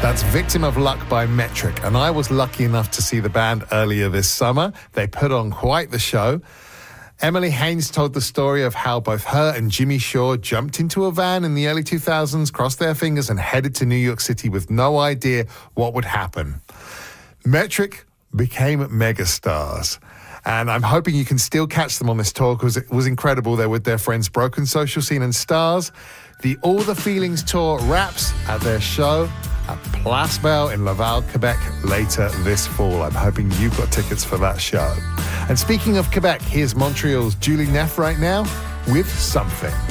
That's Victim of Luck by Metric, and I was lucky enough to see the band earlier this summer. They put on quite the show. Emily Haines told the story of how both her and Jimmy Shaw jumped into a van in the early 2000s, crossed their fingers, and headed to New York City with no idea what would happen. Metric became megastars, and I'm hoping you can still catch them on this tour because it was incredible. They're with their friends Broken Social Scene and Stars. The All the Feelings tour wraps at their show at Place Bell in Laval, Quebec later this fall. I'm hoping you've got tickets for that show. And speaking of Quebec, here's Montreal's Julie Neff right now with Something.